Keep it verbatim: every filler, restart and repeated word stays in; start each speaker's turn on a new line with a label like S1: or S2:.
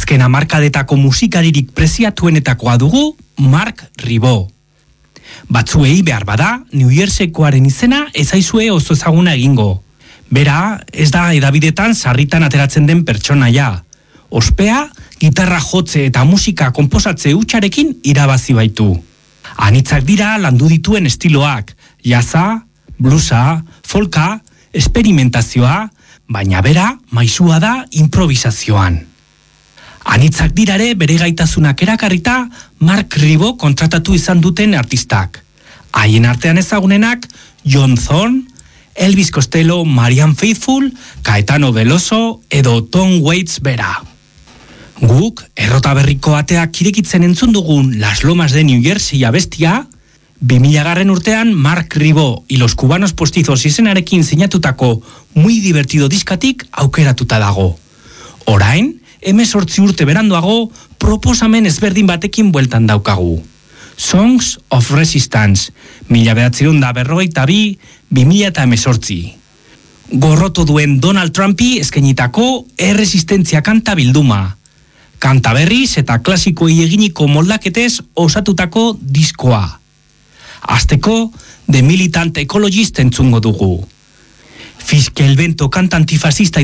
S1: Azken hamarkadetako musikaririk preziatuenetakoa dugu Marc Ribot. Batzuei behar bada, New Jerseykoaren izena ezaizue oso ezaguna egingo. Bera, ez da edabidetan sarritan ateratzen den pertsonaia. Ospea, gitarra jotze eta musika konposatze hutsarekin irabazi baitu. Anitzak dira landu dituen estiloak, jazza, bluesa, folka, esperimentazioa, baina bera maisua da improvisazioan. Anitzak dirare bere gaitasunak erakarrita Marc Ribot kontratatu izan duten artistak. Haien artean ezagunenak John Thorne, Elvis Costello, Marianne Faithfull, Caetano Veloso edo Tom Waits bera. Guk, errota berriko ateak irekitzen entzun dugun Las Lomas de New Jersey abestia, bi mila garren urtean Marc Ribot y los cubanos postizos izenarekin sinatutako Muy Divertido diskatik aukeratuta dago. Orain, hemezortzi urte beranduago, proposamen ezberdin batekin bueltan daukagu. Songs of Resistance, mila bederatziehun eta berrogeita bi, bi mila eta hemezortzi. Gorroto duen Donald Trumpi eskainitako erresistentzia kanta bilduma. Kanta berriz eta klasikoei eginiko moldaketez osatutako diskoa. Azteko, The Militant Ecologist entzungo dugu. Fiskel Bento kanta antifasista